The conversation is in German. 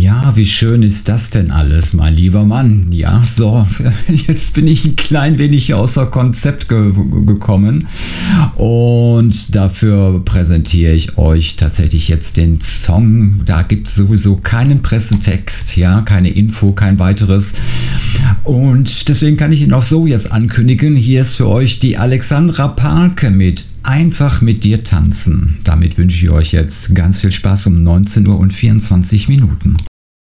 Ja, wie schön ist das denn alles, mein lieber Mann? Ja, so, jetzt bin ich ein klein wenig außer Konzept gekommen und dafür präsentiere ich euch tatsächlich jetzt den Song. Da gibt es sowieso keinen Pressetext, ja, keine Info, kein weiteres. Und deswegen kann ich ihn auch so jetzt ankündigen. Hier ist für euch die Alexandra Parke mit Einfach mit dir tanzen. Damit wünsche ich euch jetzt ganz viel Spaß um 19 Uhr und 24 Minuten.